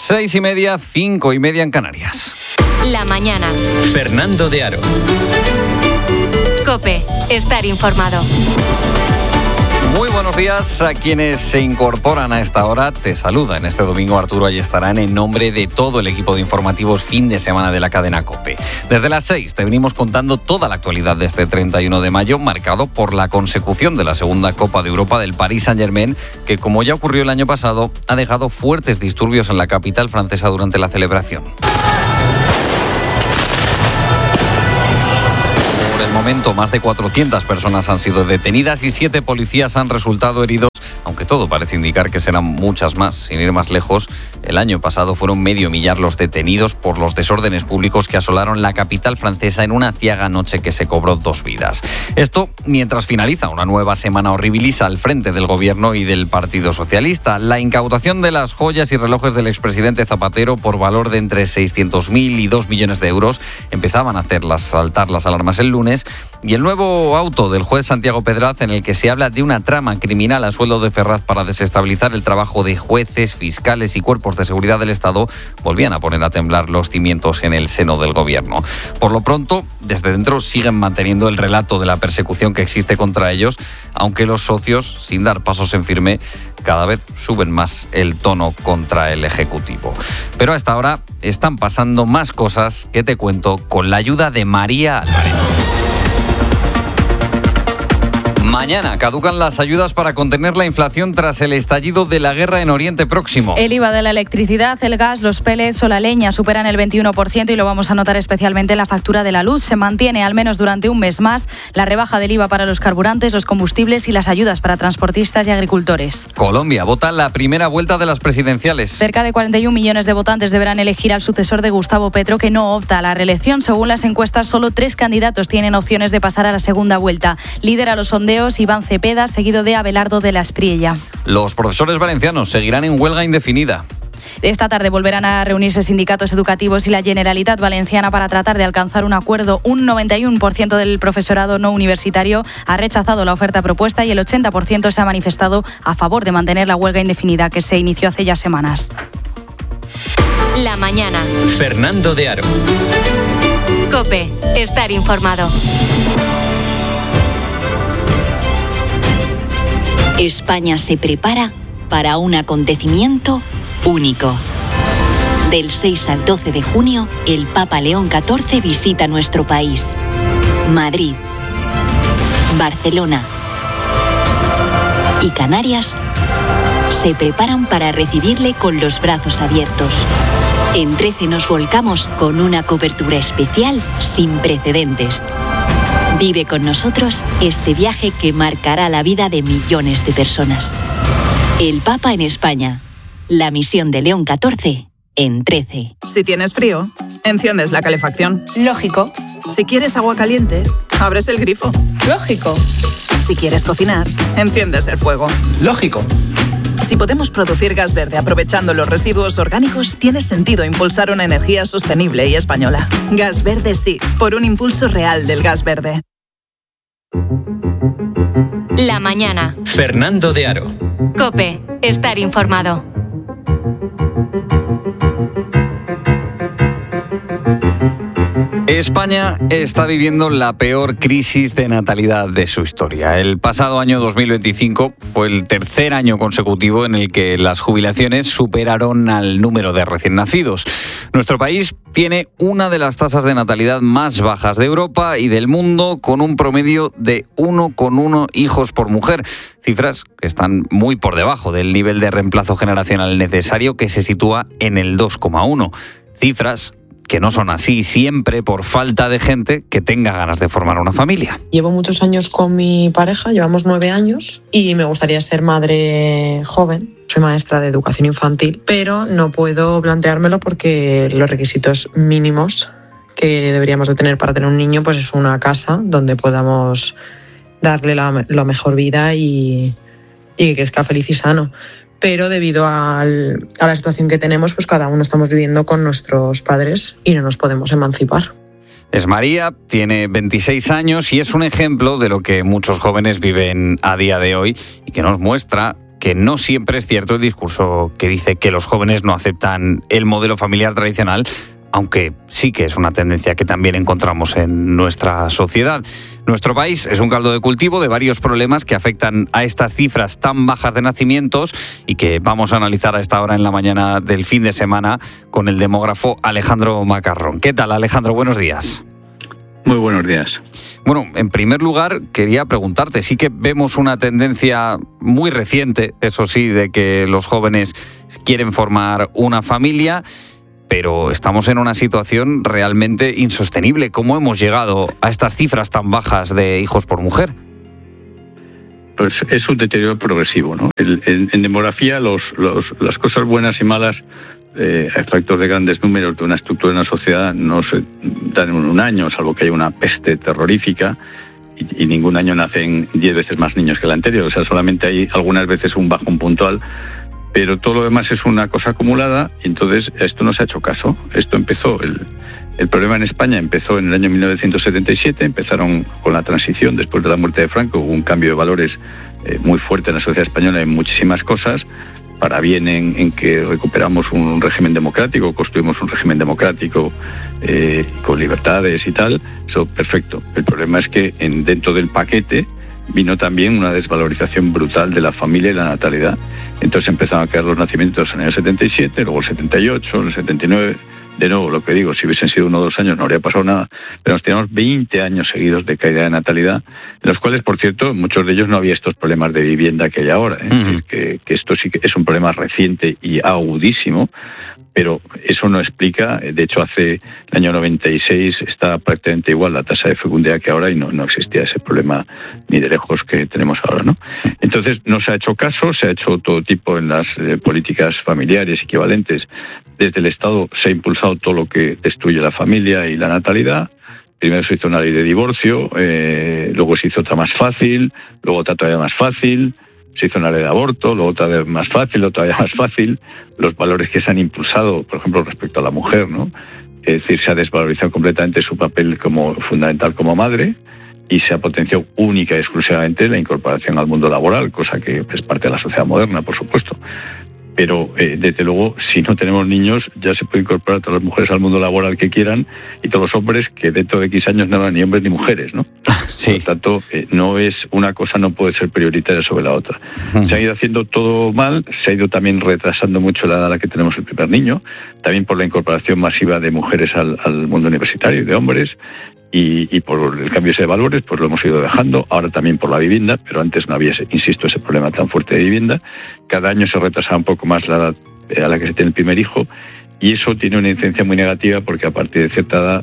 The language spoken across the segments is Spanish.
6:30, 5:30 en Canarias. La mañana. Fernando de Aro. COPE. Estar informado. Muy buenos días a quienes se incorporan a esta hora. Te saluda en este domingo Arturo Ayestarán en nombre de todo el equipo de informativos fin de semana de la cadena COPE. Desde las 6 te venimos contando toda la actualidad de este 31 de mayo, marcado por la consecución de la segunda Copa de Europa del Paris Saint-Germain, que como ya ocurrió el año pasado, ha dejado fuertes disturbios en la capital francesa durante la celebración. Momento, más de 400 personas han sido detenidas y 7 policías han resultado heridos, aunque todo parece indicar que serán muchas más. Sin ir más lejos, el año pasado fueron medio millar los detenidos por los desórdenes públicos que asolaron la capital francesa en una aciaga noche que se cobró 2 vidas. Esto mientras finaliza una nueva semana horribiliza al frente del gobierno y del Partido Socialista. La incautación de las joyas y relojes del expresidente Zapatero por valor de entre 600.000 y 2 millones de euros empezaban a hacer saltar las alarmas el lunes, y el nuevo auto del juez Santiago Pedraz, en el que se habla de una trama criminal a sueldo de Ferraz para desestabilizar el trabajo de jueces, fiscales y cuerpos de seguridad del Estado, volvían a poner a temblar los cimientos en el seno del gobierno. Por lo pronto, desde dentro siguen manteniendo el relato de la persecución que existe contra ellos, aunque los socios, sin dar pasos en firme, cada vez suben más el tono contra el Ejecutivo. Pero a esta hora están pasando más cosas que te cuento con la ayuda de María Álvarez. Mañana caducan las ayudas para contener la inflación tras el estallido de la guerra en Oriente Próximo. El IVA de la electricidad, el gas, los pellets o la leña superan el 21% y lo vamos a notar especialmente en la factura de la luz. Se mantiene al menos durante un mes más la rebaja del IVA para los carburantes, los combustibles y las ayudas para transportistas y agricultores. Colombia vota la primera vuelta de las presidenciales. Cerca de 41 millones de votantes deberán elegir al sucesor de Gustavo Petro, que no opta a la reelección. Según las encuestas, solo 3 candidatos tienen opciones de pasar a la segunda vuelta. Lidera los sondeos Iván Cepeda, seguido de Abelardo de la Espriella. Los profesores valencianos seguirán en huelga indefinida. Esta tarde volverán a reunirse sindicatos educativos y la Generalitat Valenciana para tratar de alcanzar un acuerdo. Un 91% del profesorado no universitario ha rechazado la oferta propuesta y el 80% se ha manifestado a favor de mantener la huelga indefinida que se inició hace ya semanas. La mañana. Fernando de Aro. COPE. Estar informado. España se prepara para un acontecimiento único. Del 6 al 12 de junio, el Papa León XIV visita nuestro país. Madrid, Barcelona y Canarias se preparan para recibirle con los brazos abiertos. En 13 nos volcamos con una cobertura especial sin precedentes. Vive con nosotros este viaje que marcará la vida de millones de personas. El Papa en España. La misión de León XIV en 13. Si tienes frío, enciendes la calefacción. Lógico. Si quieres agua caliente, abres el grifo. Lógico. Si quieres cocinar, enciendes el fuego. Lógico. Si podemos producir gas verde aprovechando los residuos orgánicos, tiene sentido impulsar una energía sostenible y española. Gas verde sí, por un impulso real del gas verde. La mañana. Fernando de Aro. COPE. Estar informado. España está viviendo la peor crisis de natalidad de su historia. El pasado año 2025 fue el tercer año consecutivo en el que las jubilaciones superaron al número de recién nacidos. Nuestro país tiene una de las tasas de natalidad más bajas de Europa y del mundo, con un promedio de 1,1 hijos por mujer. Cifras que están muy por debajo del nivel de reemplazo generacional necesario, que se sitúa en el 2,1. Cifras que no son así siempre por falta de gente que tenga ganas de formar una familia. Llevo muchos años con mi pareja, llevamos 9 años y me gustaría ser madre joven. Soy maestra de educación infantil, pero no puedo planteármelo porque los requisitos mínimos que deberíamos de tener para tener un niño pues es una casa donde podamos darle la mejor vida y que crezca feliz y sano. Pero debido a la situación que tenemos, pues cada uno estamos viviendo con nuestros padres y no nos podemos emancipar. Es María, tiene 26 años y es un ejemplo de lo que muchos jóvenes viven a día de hoy y que nos muestra que no siempre es cierto el discurso que dice que los jóvenes no aceptan el modelo familiar tradicional, aunque sí que es una tendencia que también encontramos en nuestra sociedad. Nuestro país es un caldo de cultivo de varios problemas que afectan a estas cifras tan bajas de nacimientos y que vamos a analizar a esta hora en la mañana del fin de semana con el demógrafo Alejandro Macarrón. ¿Qué tal, Alejandro? Buenos días. Muy buenos días. Bueno, en primer lugar, quería preguntarte, sí que vemos una tendencia muy reciente, eso sí, de que los jóvenes quieren formar una familia, pero estamos en una situación realmente insostenible. ¿Cómo hemos llegado a estas cifras tan bajas de hijos por mujer? Pues es un deterioro progresivo, ¿no? En demografía, las cosas buenas y malas, efectos de grandes números de una estructura de una sociedad no se dan en un año, salvo que haya una peste terrorífica, y ningún año nacen 10 veces más niños que el anterior. O sea, solamente hay algunas veces un bajón puntual, pero todo lo demás es una cosa acumulada, y entonces esto no se ha hecho caso. Esto empezó, el problema en España empezó en el año 1977, empezaron con la transición, después de la muerte de Franco, hubo un cambio de valores muy fuerte en la sociedad española en muchísimas cosas, para bien en que recuperamos un régimen democrático, construimos un régimen democrático con libertades y tal, eso perfecto. El problema es que dentro del paquete vino también una desvalorización brutal de la familia y la natalidad. Entonces empezaron a caer los nacimientos en el 77, luego el 78, el 79... De nuevo, lo que digo, si hubiesen sido 1 o 2 años no habría pasado nada, pero nos teníamos 20 años seguidos de caída de natalidad, en los cuales, por cierto, muchos de ellos no había estos problemas de vivienda que hay ahora, que esto sí que es un problema reciente y agudísimo, pero eso no explica, de hecho hace el año 96 estaba prácticamente igual la tasa de fecundidad que ahora y no existía ese problema ni de lejos que tenemos ahora, ¿no? Entonces no se ha hecho caso, se ha hecho todo tipo en las políticas familiares equivalentes. Desde el Estado se ha impulsado todo lo que destruye la familia y la natalidad. Primero se hizo una ley de divorcio, luego se hizo otra más fácil, luego otra todavía más fácil, se hizo una ley de aborto, luego otra vez más fácil, otra todavía más fácil. Los valores que se han impulsado, por ejemplo, respecto a la mujer, ¿no? Es decir, se ha desvalorizado completamente su papel como fundamental como madre y se ha potenciado única y exclusivamente la incorporación al mundo laboral, cosa que es parte de la sociedad moderna, por supuesto. Pero, desde luego, si no tenemos niños, ya se puede incorporar a todas las mujeres al mundo laboral que quieran y todos los hombres que dentro de X años no eran ni hombres ni mujeres, ¿no? Sí. Por lo tanto, no es una cosa, no puede ser prioritaria sobre la otra. Se ha ido haciendo todo mal, se ha ido también retrasando mucho la edad a la que tenemos el primer niño, también por la incorporación masiva de mujeres al mundo universitario y de hombres, y por el cambio de valores, pues lo hemos ido dejando, ahora también por la vivienda, pero antes no había, insisto, ese problema tan fuerte de vivienda. Cada año se retrasa un poco más la edad a la que se tiene el primer hijo, y eso tiene una incidencia muy negativa porque a partir de cierta edad,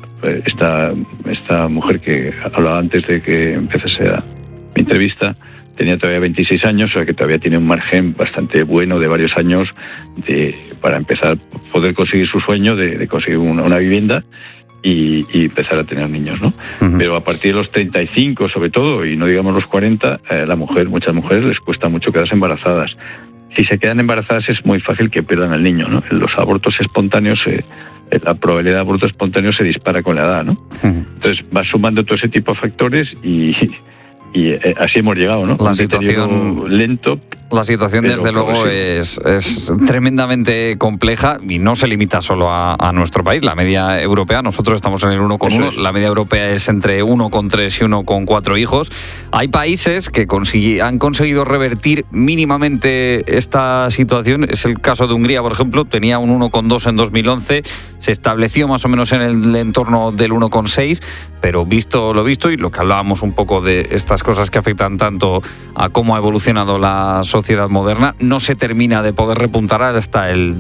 esta mujer que hablaba antes de que empezase mi entrevista, tenía todavía 26 años, o sea que todavía tiene un margen bastante bueno de varios años para empezar a poder conseguir su sueño de conseguir una vivienda y empezar a tener niños, ¿no? Pero a partir de los 35, sobre todo, y no digamos los 40, muchas mujeres les cuesta mucho quedarse embarazadas. Si se quedan embarazadas es muy fácil que pierdan al niño, ¿no? Los abortos espontáneos, la probabilidad de aborto espontáneo se dispara con la edad, ¿no? Entonces va sumando todo ese tipo de factores y así hemos llegado, ¿no? La situación lento. La situación, desde luego, es tremendamente compleja y no se limita solo a nuestro país. La media europea, nosotros estamos en el 1,1, la media europea es entre 1,3 y 1,4 hijos. Hay países que han conseguido revertir mínimamente esta situación. Es el caso de Hungría, por ejemplo, tenía un 1,2 en 2011, se estableció más o menos en el entorno del 1,6, pero visto lo visto y lo que hablábamos un poco de estas cosas que afectan tanto a cómo ha evolucionado la sociedad moderna, no se termina de poder repuntar hasta el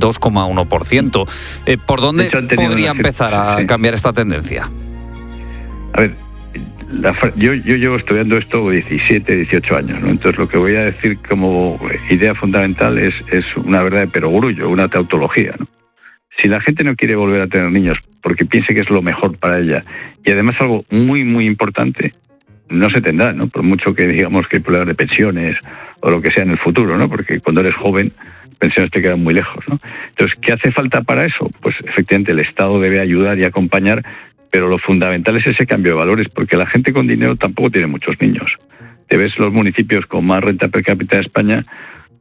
2,1%. ¿Por dónde podría empezar a cambiar esta tendencia? A ver, yo llevo estudiando esto 17, 18 años, ¿no? Entonces lo que voy a decir como idea fundamental es una verdad de perogrullo, una tautología, ¿no? Si la gente no quiere volver a tener niños porque piense que es lo mejor para ella, y además algo muy, muy importante, no se tendrá, ¿no? Por mucho que digamos que hay problemas de pensiones o lo que sea en el futuro, ¿no? Porque cuando eres joven, pensiones te quedan muy lejos, ¿no? Entonces, ¿qué hace falta para eso? Pues efectivamente el Estado debe ayudar y acompañar, pero lo fundamental es ese cambio de valores, porque la gente con dinero tampoco tiene muchos niños. Te ves los municipios con más renta per cápita de España,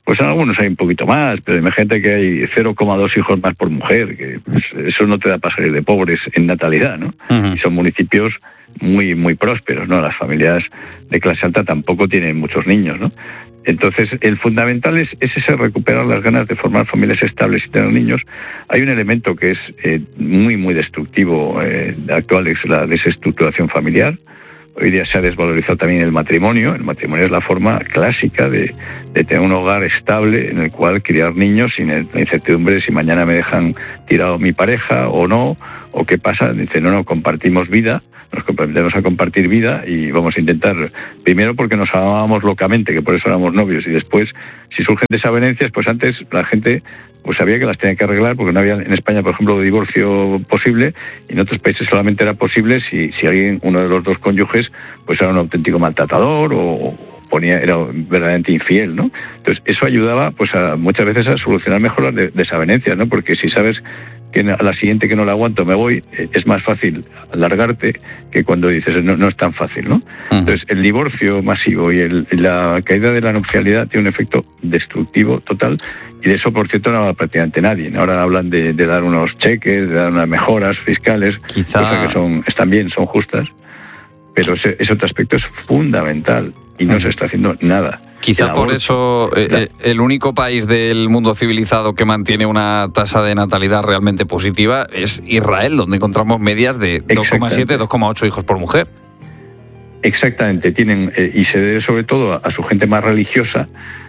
Pues en algunos hay un poquito más, pero imagínate que hay 0,2 hijos más por mujer, que pues, eso no te da para salir de pobres en natalidad, ¿no? Y son municipios muy, muy prósperos, ¿no? Las familias de clase alta tampoco tienen muchos niños, ¿no? Entonces, el fundamental es ese recuperar las ganas de formar familias estables y tener niños. Hay un elemento que es muy, muy destructivo actual, es la desestructuración familiar. Hoy día se ha desvalorizado también el matrimonio. El matrimonio es la forma clásica de tener un hogar estable en el cual criar niños sin la incertidumbre de si mañana me dejan tirado mi pareja o no, o qué pasa. Dice, no, compartimos vida, nos comprometemos a compartir vida y vamos a intentar, primero porque nos amábamos locamente, que por eso éramos novios, y después, si surgen desavenencias, pues antes la gente pues sabía que las tenía que arreglar, porque no había en España, por ejemplo, divorcio posible, y en otros países solamente era posible si alguien, uno de los dos cónyuges, pues era un auténtico maltratador o era verdaderamente infiel, ¿no? Entonces, eso ayudaba pues muchas veces a solucionar mejor las desavenencias, ¿no? Porque si sabes que a la siguiente que no la aguanto me voy, es más fácil largarte que cuando dices no es tan fácil, ¿no? Entonces, el divorcio masivo y la caída de la nupcialidad tiene un efecto destructivo total, y de eso, por cierto, no habla prácticamente nadie. Ahora hablan de dar unos cheques, de dar unas mejoras fiscales, cosas que están bien, son justas, pero ese otro aspecto es fundamental y no se está haciendo nada. Quizá por eso el único país del mundo civilizado que mantiene una tasa de natalidad realmente positiva es Israel, donde encontramos medias de 2,7, 2,8 hijos por mujer. Exactamente, tienen y se debe sobre todo a su gente más religiosa,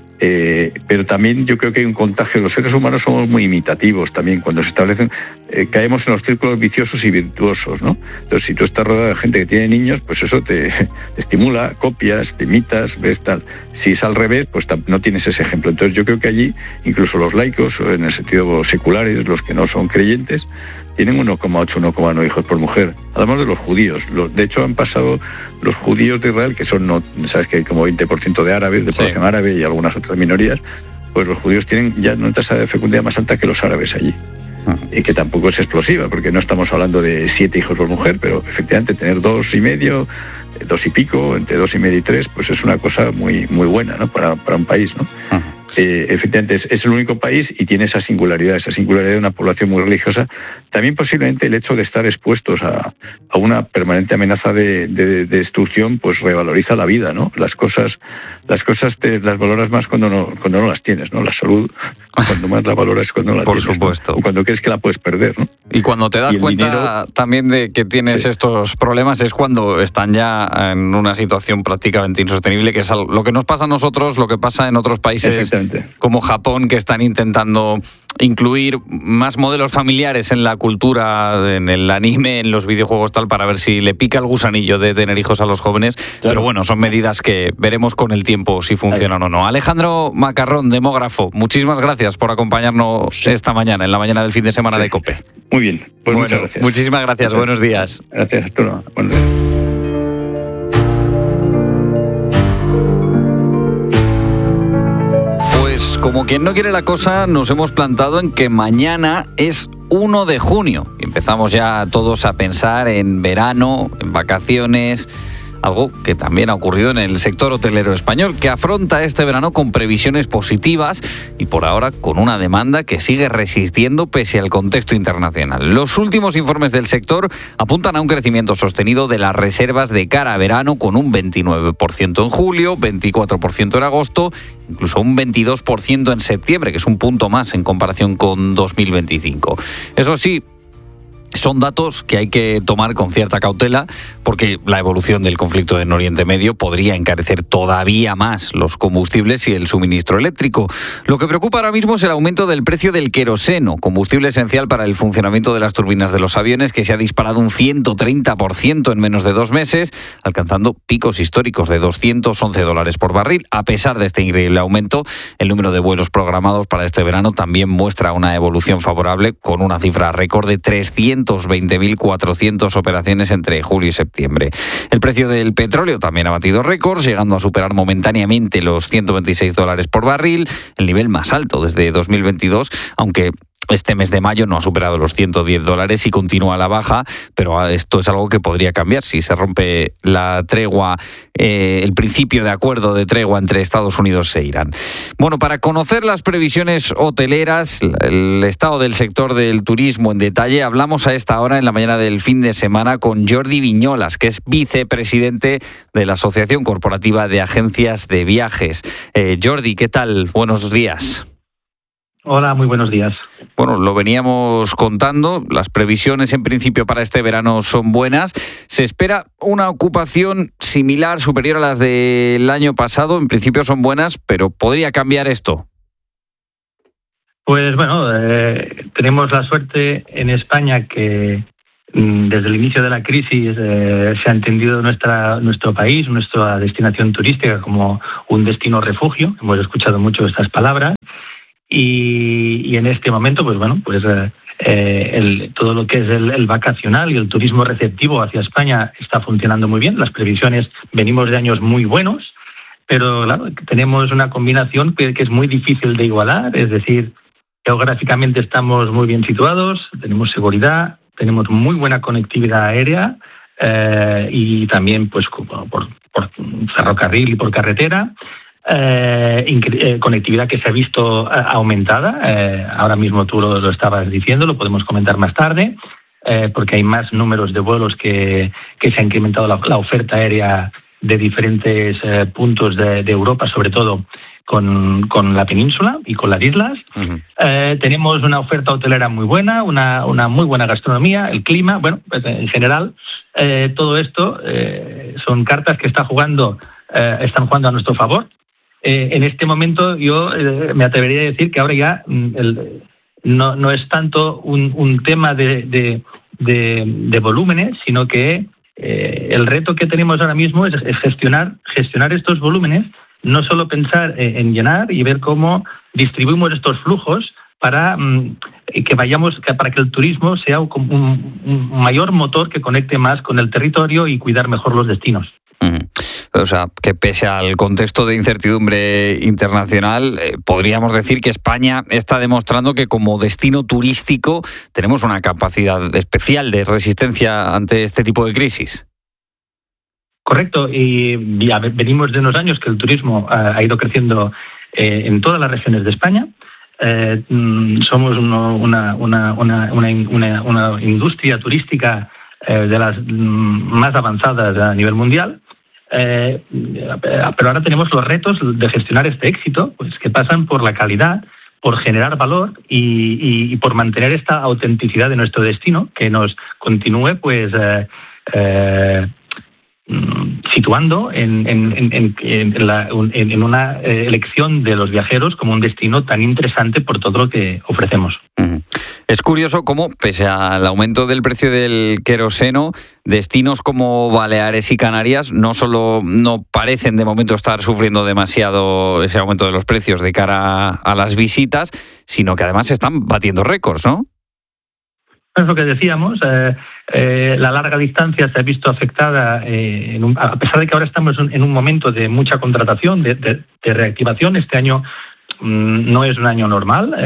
pero también yo creo que hay un contagio. Los seres humanos somos muy imitativos también. Cuando se establecen, caemos en los círculos viciosos y virtuosos, ¿no? Entonces, si tú estás rodeado de gente que tiene niños, pues eso te estimula, copias, te imitas, ves tal. Si es al revés, pues no tienes ese ejemplo. Entonces, yo creo que allí, incluso los laicos, en el sentido seculares, los que no son creyentes, tienen 1,8, 1,9 hijos por mujer. Además de los judíos. De hecho, han pasado los judíos de Israel, que son, sabes que hay como 20% de árabes, de población árabe y algunas otras minorías, pues los judíos tienen ya una tasa de fecundidad más alta que los árabes allí. Y que tampoco es explosiva, porque no estamos hablando de 7 hijos por mujer, pero efectivamente tener 2,5, 2 y pico, entre 2,5 y 3, pues es una cosa muy, muy buena, ¿no? Para un país, ¿no? Efectivamente es el único país y tiene esa singularidad de una población muy religiosa. También posiblemente el hecho de estar expuestos a una permanente amenaza de destrucción, pues revaloriza la vida, ¿no? Las cosas las valoras más cuando no las tienes, ¿no? La salud, cuando más la valoras cuando no la tienes. Por supuesto. ¿No? O cuando crees que la puedes perder, ¿no? Y cuando te das cuenta dinero, también de que tienes estos problemas es cuando están ya en una situación prácticamente insostenible, que es lo que nos pasa a nosotros, lo que pasa en otros países como Japón, que están intentando incluir más modelos familiares en la cultura, en el anime, en los videojuegos, tal, para ver si le pica el gusanillo de tener hijos a los jóvenes. Claro. Pero bueno, son medidas que veremos con el tiempo si funcionan o no. Alejandro Macarrón, demógrafo, muchísimas gracias por acompañarnos esta mañana, en la mañana del fin de semana de COPE. Muy bien, pues muchas gracias. Muchísimas gracias, buenos días. Gracias, hasta luego. Buenos días. Como quien no quiere la cosa, nos hemos plantado en que mañana es 1 de junio. Y empezamos ya todos a pensar en verano, en vacaciones, algo que también ha ocurrido en el sector hotelero español, que afronta este verano con previsiones positivas y por ahora con una demanda que sigue resistiendo pese al contexto internacional. Los últimos informes del sector apuntan a un crecimiento sostenido de las reservas de cara a verano, con un 29% en julio, 24% en agosto, incluso un 22% en septiembre, que es un punto más en comparación con 2025. Eso sí, son datos que hay que tomar con cierta cautela, porque la evolución del conflicto en Oriente Medio podría encarecer todavía más los combustibles y el suministro eléctrico. Lo que preocupa ahora mismo es el aumento del precio del queroseno, combustible esencial para el funcionamiento de las turbinas de los aviones, que se ha disparado un 130% en menos de 2 meses, alcanzando picos históricos de $211 por barril. A pesar de este increíble aumento, el número de vuelos programados para este verano también muestra una evolución favorable, con una cifra récord de 320.400 operaciones entre julio y septiembre. El precio del petróleo también ha batido récords, llegando a superar momentáneamente los $126 por barril, el nivel más alto desde 2022, aunque Este mes de mayo no ha superado los $110 y continúa a la baja, pero esto es algo que podría cambiar si se rompe la tregua, el principio de acuerdo de tregua entre Estados Unidos e Irán. Bueno, para conocer las previsiones hoteleras, el estado del sector del turismo en detalle, hablamos a esta hora en la mañana del fin de semana con Jordi Viñolas, que es vicepresidente de la Asociación Corporativa de Agencias de Viajes. Jordi, ¿qué tal? Buenos días. Hola, muy buenos días. Bueno, lo veníamos contando, las previsiones en principio para este verano son buenas. Se espera una ocupación similar, superior a las del año pasado. En principio son buenas, pero ¿podría cambiar esto? Pues bueno, tenemos la suerte en España que desde el inicio de la crisis se ha entendido nuestro país, nuestra destinación turística como un destino refugio. Hemos escuchado mucho estas palabras. Y en este momento, pues bueno, pues todo lo que es el vacacional y el turismo receptivo hacia España está funcionando muy bien. Las previsiones, venimos de años muy buenos, pero claro, tenemos una combinación que es muy difícil de igualar. Es decir, geográficamente estamos muy bien situados, tenemos seguridad, tenemos muy buena conectividad aérea y también pues por ferrocarril y por carretera. Conectividad que se ha visto aumentada. Ahora mismo tú lo estabas diciendo, lo podemos comentar más tarde, porque hay más números de vuelos que se ha incrementado la oferta aérea de diferentes puntos de Europa, sobre todo con la península y con las islas. Uh-huh. Tenemos una oferta hotelera muy buena, una muy buena gastronomía, el clima, bueno, pues en general todo esto son cartas que están jugando a nuestro favor. En este momento yo me atrevería a decir que ahora ya no es tanto un tema de volúmenes, sino que el reto que tenemos ahora mismo es gestionar estos volúmenes, no solo pensar en llenar y ver cómo distribuimos estos flujos para que el turismo sea un mayor motor que conecte más con el territorio y cuidar mejor los destinos. O sea, que pese al contexto de incertidumbre internacional, podríamos decir que España está demostrando que como destino turístico tenemos una capacidad especial de resistencia ante este tipo de crisis. Correcto, y ya venimos de unos años que el turismo ha ido creciendo en todas las regiones de España. Somos una industria turística de las más avanzadas a nivel mundial. Pero ahora tenemos los retos de gestionar este éxito, pues que pasan por la calidad, por generar valor y por mantener esta autenticidad de nuestro destino, que nos continúe pues situando en una elección de los viajeros como un destino tan interesante por todo lo que ofrecemos. Es curioso cómo, pese al aumento del precio del queroseno, destinos como Baleares y Canarias no solo no parecen de momento estar sufriendo demasiado ese aumento de los precios de cara a las visitas, sino que además están batiendo récords, ¿no? Es lo que decíamos, la larga distancia se ha visto afectada, a pesar de que ahora estamos en un momento de mucha contratación, de reactivación. Este año no es un año normal.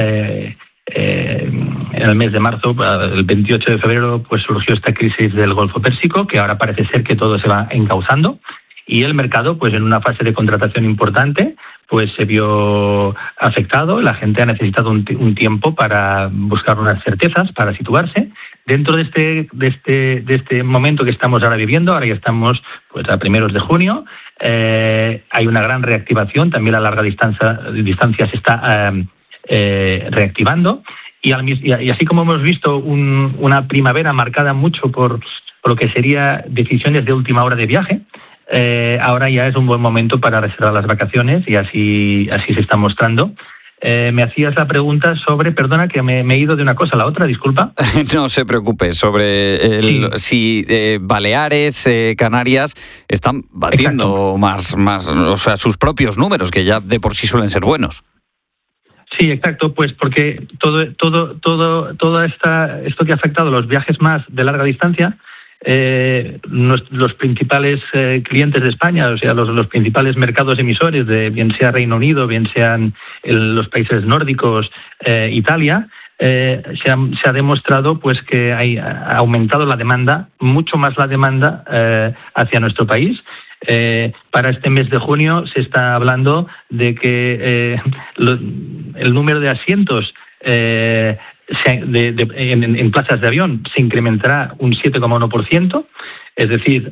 En el mes de marzo, el 28 de febrero, pues surgió esta crisis del Golfo Pérsico, que ahora parece ser que todo se va encauzando. Y el mercado, pues en una fase de contratación importante, pues se vio afectado. La gente ha necesitado un tiempo para buscar unas certezas, para situarse. Dentro de este momento que estamos ahora viviendo, ahora ya estamos pues a primeros de junio, hay una gran reactivación. También la larga distancia se está reactivando. Y así como hemos visto una primavera marcada mucho por lo que sería decisiones de última hora de viaje, ahora ya es un buen momento para reservar las vacaciones y así se está mostrando. Me hacías la pregunta sobre, perdona que me he ido de una cosa a la otra, disculpa. No se preocupe, sobre si Baleares, Canarias están batiendo más, o sea, sus propios números, que ya de por sí suelen ser buenos. Sí, exacto, pues porque todo esto que ha afectado los viajes más de larga distancia los principales clientes de España, o sea, los principales mercados emisores, bien sea Reino Unido, bien sean los países nórdicos, Italia, se ha demostrado pues que ha aumentado la demanda, mucho más la demanda hacia nuestro país. Para este mes de junio se está hablando de que el número de asientos en plazas de avión se incrementará un 7,1%, es decir,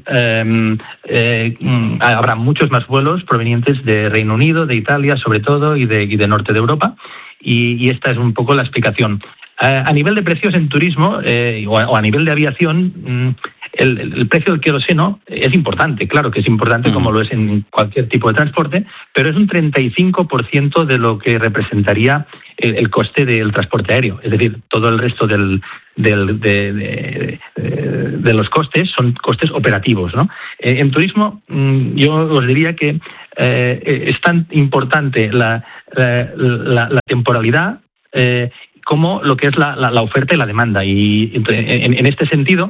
habrá muchos más vuelos provenientes de Reino Unido, de Italia sobre todo, y de norte de Europa, y esta es un poco la explicación. A nivel de precios en turismo o a nivel de aviación, el precio del queroseno es importante, claro que es importante como lo es en cualquier tipo de transporte, pero es un 35% de lo que representaría el coste del transporte aéreo. Es decir, todo el resto de los costes son costes operativos, ¿no? En turismo, yo os diría que es tan importante la temporalidad como lo que es la oferta y la demanda. Y en este sentido,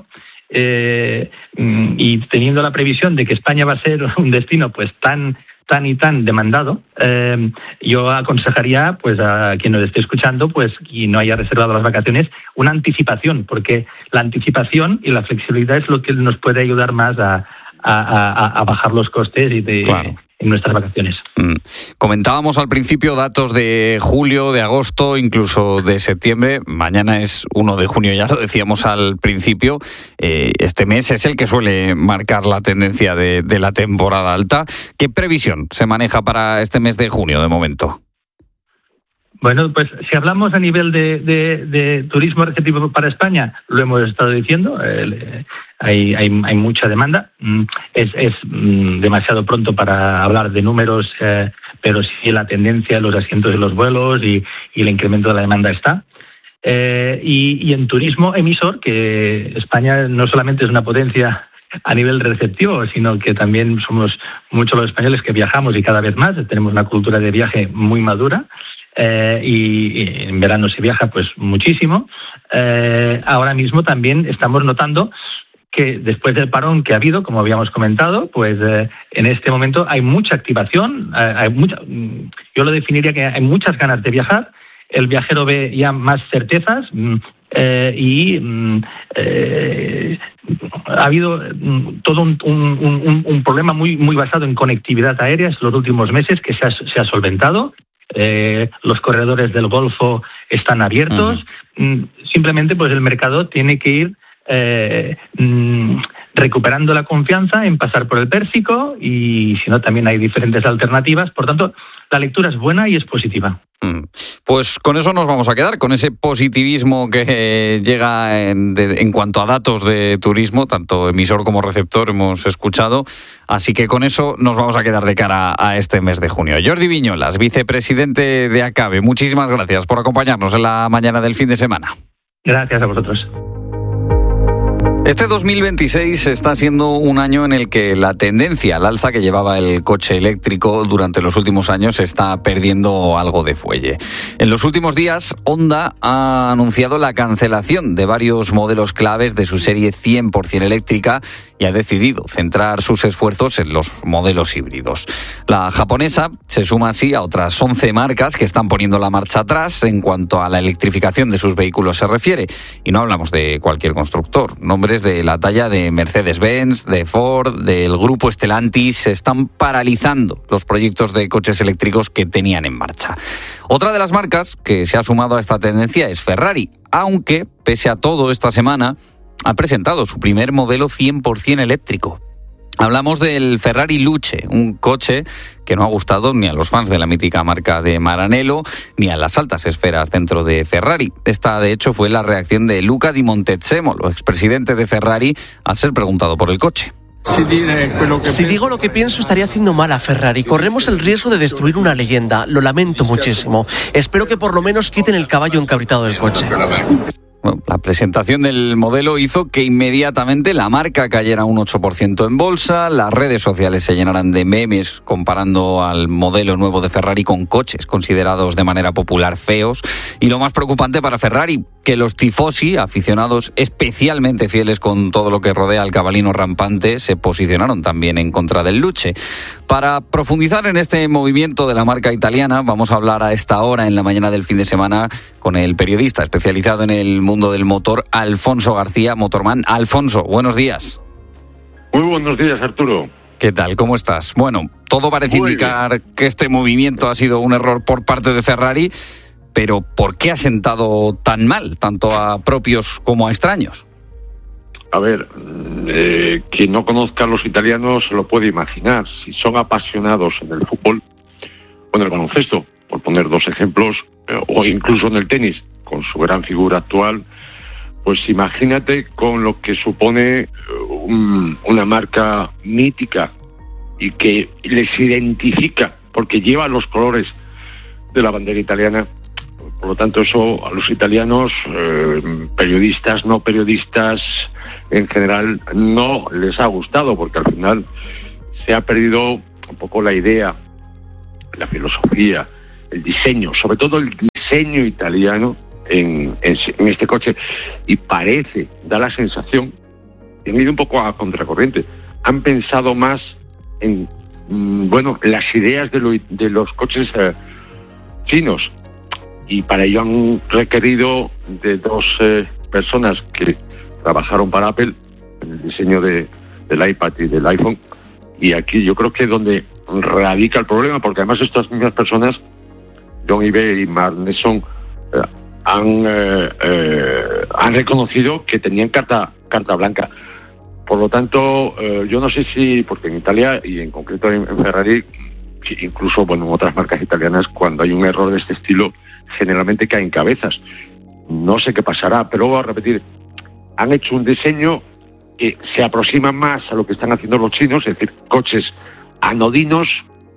y teniendo la previsión de que España va a ser un destino pues tan demandado, yo aconsejaría pues a quien nos esté escuchando pues y no haya reservado las vacaciones, una anticipación, porque la anticipación y la flexibilidad es lo que nos puede ayudar más a bajar los costes en nuestras vacaciones. Comentábamos al principio datos de julio, de agosto, incluso de septiembre. Mañana es 1 de junio, ya lo decíamos al principio. Este mes es el que suele marcar la tendencia de la temporada alta. ¿Qué previsión se maneja para este mes de junio de momento? Bueno, pues si hablamos a nivel de turismo receptivo para España, lo hemos estado diciendo, hay mucha demanda. Es demasiado pronto para hablar de números, pero sí la tendencia, los asientos de los vuelos y el incremento de la demanda está. Y en turismo emisor, que España no solamente es una potencia a nivel receptivo, sino que también somos muchos los españoles que viajamos y cada vez más, tenemos una cultura de viaje muy madura. Y en verano se viaja pues muchísimo. Ahora mismo también estamos notando que después del parón que ha habido, como habíamos comentado, pues en este momento hay mucha activación, yo lo definiría que hay muchas ganas de viajar, el viajero ve ya más certezas y ha habido todo un problema muy basado en conectividad aérea en los últimos meses que se ha solventado. Los corredores del Golfo están abiertos. Simplemente pues el mercado tiene que ir recuperando la confianza en pasar por el Pérsico, y si no también hay diferentes alternativas. Por tanto, la lectura es buena y es positiva. Pues con eso nos vamos a quedar, con ese positivismo que llega en cuanto a datos de turismo, tanto emisor como receptor hemos escuchado, así que con eso nos vamos a quedar de cara a este mes de junio. Jordi Viñolas, vicepresidente de ACABE, muchísimas gracias por acompañarnos en la mañana del fin de semana. Gracias a vosotros. Este 2026 está siendo un año en el que la tendencia al alza que llevaba el coche eléctrico durante los últimos años está perdiendo algo de fuelle. En los últimos días, Honda ha anunciado la cancelación de varios modelos claves de su serie 100% eléctrica y ha decidido centrar sus esfuerzos en los modelos híbridos. La japonesa se suma así a otras 11 marcas que están poniendo la marcha atrás en cuanto a la electrificación de sus vehículos se refiere. Y no hablamos de cualquier constructor. Nombres de la talla de Mercedes-Benz, de Ford, del grupo Stellantis están paralizando los proyectos de coches eléctricos que tenían en marcha. Otra de las marcas que se ha sumado a esta tendencia es Ferrari, aunque, pese a todo, esta semana ha presentado su primer modelo 100% eléctrico. Hablamos del Ferrari Luce, un coche que no ha gustado ni a los fans de la mítica marca de Maranello, ni a las altas esferas dentro de Ferrari. Esta, de hecho, fue la reacción de Luca Di Montezemolo, expresidente de Ferrari, al ser preguntado por el coche. Si digo lo que pienso, estaría haciendo mal a Ferrari. Corremos el riesgo de destruir una leyenda. Lo lamento muchísimo. Espero que por lo menos quiten el caballo encabritado del coche. Bueno, la presentación del modelo hizo que inmediatamente la marca cayera un 8% en bolsa, las redes sociales se llenaran de memes comparando al modelo nuevo de Ferrari con coches considerados de manera popular feos, y lo más preocupante para Ferrari que los tifosi, aficionados especialmente fieles con todo lo que rodea al cabalino rampante, se posicionaron también en contra del Luce. Para profundizar en este movimiento de la marca italiana, vamos a hablar a esta hora, en la mañana del fin de semana, con el periodista especializado en el mundo del motor, Alfonso García, Motorman. Alfonso, buenos días. Muy buenos días, Arturo. ¿Qué tal? ¿Cómo estás? Bueno, todo parece indicar que este movimiento ha sido un error por parte de Ferrari, pero ¿por qué ha sentado tan mal, tanto a propios como a extraños? A ver, quien no conozca a los italianos lo puede imaginar. Si son apasionados en el fútbol o en el baloncesto, por poner dos ejemplos, o incluso en el tenis, con su gran figura actual, pues imagínate con lo que supone una marca mítica y que les identifica, porque lleva los colores de la bandera italiana. Por lo tanto, eso a los italianos, periodistas, no periodistas, en general, no les ha gustado, porque al final se ha perdido un poco la idea, la filosofía, el diseño, sobre todo el diseño italiano en este coche, y parece, da la sensación, que han ido un poco a contracorriente. Han pensado más en, las ideas de los coches chinos, y para ello han requerido de dos personas que trabajaron para Apple en el diseño del iPad y del iPhone, y aquí yo creo que es donde radica el problema, porque además estas mismas personas, John Ive y Mark Nelson, han reconocido que tenían carta blanca. Por lo tanto, yo no sé si, porque en Italia y en concreto en Ferrari, incluso en otras marcas italianas, cuando hay un error de este estilo, generalmente caen cabezas. No sé qué pasará, pero voy a repetir, han hecho un diseño que se aproxima más a lo que están haciendo los chinos, es decir, coches anodinos,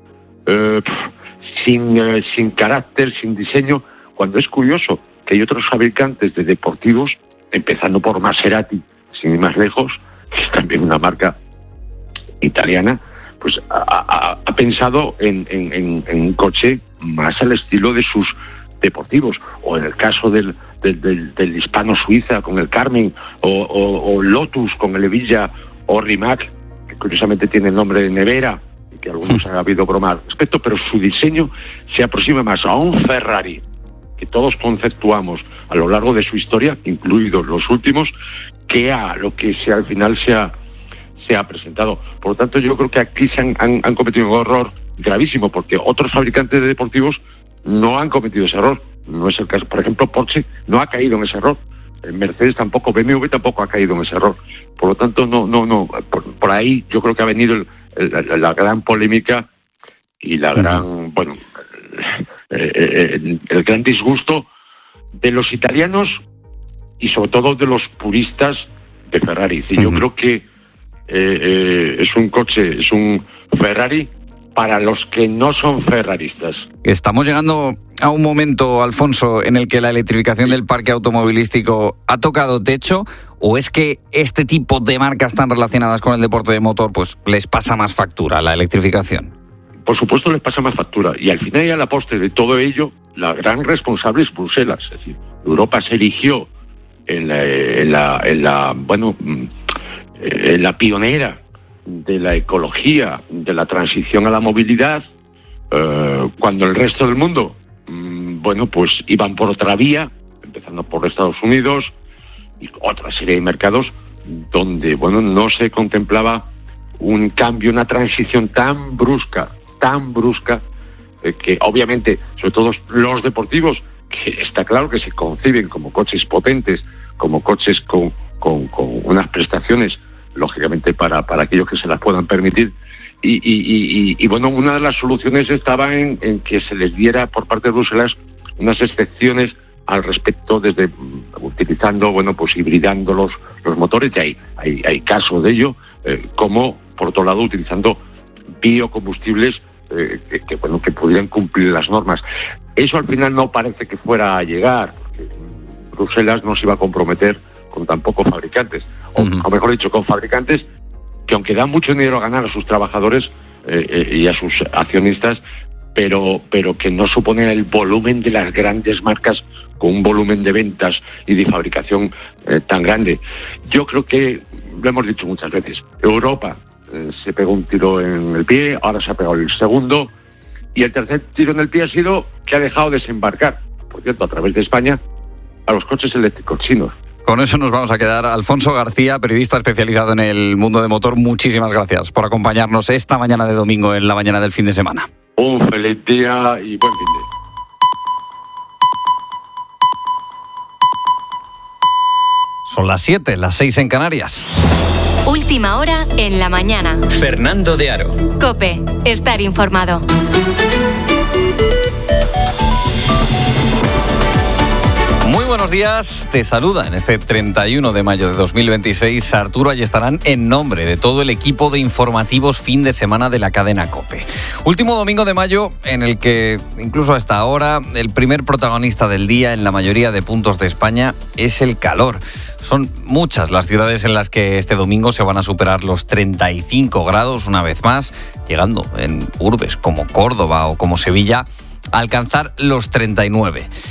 sin carácter, sin diseño, cuando es curioso que hay otros fabricantes de deportivos, empezando por Maserati, sin ir más lejos, que es también una marca italiana, pues ha pensado en un coche más al estilo de sus deportivos, o en el caso del hispano-suiza con el Carmen, o Lotus con el Evija, o Rimac, que curiosamente tiene el nombre de nevera, y que algunos han habido broma al respecto, pero su diseño se aproxima más a un Ferrari que todos conceptuamos a lo largo de su historia, incluidos los últimos, que a lo que al final se ha presentado. Por lo tanto, yo creo que aquí han cometido un error gravísimo, porque otros fabricantes de deportivos no han cometido ese error. No es el caso. Por ejemplo, Porsche no ha caído en ese error. Mercedes tampoco, BMW tampoco ha caído en ese error. Por lo tanto, no. Por ahí yo creo que ha venido la gran polémica y la gran, el gran disgusto de los italianos y sobre todo de los puristas de Ferrari. Y yo creo que es un coche, es un Ferrari para los que no son ferraristas. Estamos llegando a un momento, Alfonso, en el que la electrificación del parque automovilístico ha tocado techo, ¿o es que este tipo de marcas tan relacionadas con el deporte de motor pues les pasa más factura la electrificación? Por supuesto les pasa más factura, y al final y a la postre de todo ello, la gran responsable es Bruselas. Es decir, Europa se erigió en la pionera de la ecología, de la transición a la movilidad, cuando el resto del mundo, pues iban por otra vía, empezando por Estados Unidos y otra serie de mercados donde, no se contemplaba un cambio, una transición tan brusca, que obviamente, sobre todo los deportivos, que está claro que se conciben como coches potentes, como coches con unas prestaciones, lógicamente para aquellos que se las puedan permitir, y una de las soluciones estaba en que se les diera por parte de Bruselas unas excepciones al respecto, desde utilizando, hibridando los motores, y hay casos de ello, como por otro lado utilizando biocombustibles que pudieran cumplir las normas. Eso al final no parece que fuera a llegar, porque Bruselas no se iba a comprometer con tan pocos fabricantes, o mejor dicho, con fabricantes que, aunque dan mucho dinero a ganar a sus trabajadores y a sus accionistas, pero que no suponen el volumen de las grandes marcas con un volumen de ventas y de fabricación tan grande. Yo creo que, lo hemos dicho muchas veces, Europa se pegó un tiro en el pie, ahora se ha pegado el segundo, y el tercer tiro en el pie ha sido que ha dejado desembarcar, por cierto, a través de España, a los coches eléctricos chinos. Con eso nos vamos a quedar. Alfonso García, periodista especializado en el mundo de motor, muchísimas gracias por acompañarnos esta mañana de domingo en la mañana del fin de semana. Un feliz día y buen fin de. Son las 7, las 6 en Canarias. Última hora en la mañana. Fernando de Aro. COPE. Estar informado. Muy buenos días, te saluda en este 31 de mayo de 2026 Arturo Ayestarán en nombre de todo el equipo de informativos fin de semana de la cadena COPE. Último domingo de mayo en el que, incluso hasta ahora, el primer protagonista del día en la mayoría de puntos de España es el calor. Son muchas las ciudades en las que este domingo se van a superar los 35 grados una vez más, llegando en urbes como Córdoba o como Sevilla a alcanzar los 39.